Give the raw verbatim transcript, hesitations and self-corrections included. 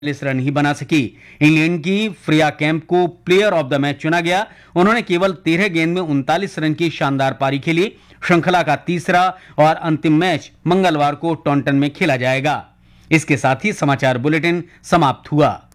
चालीस रन ही बना सकी। इंग्लैंड की फ्रिया कैंप को प्लेयर ऑफ द मैच चुना गया। उन्होंने केवल तेरह गेंद में उनतालीस रन की शानदार पारी खेली। श्रृंखला का तीसरा और अंतिम मैच मंगलवार को टॉन्टन में खेला जाएगा। इसके साथ ही समाचार बुलेटिन समाप्त हुआ।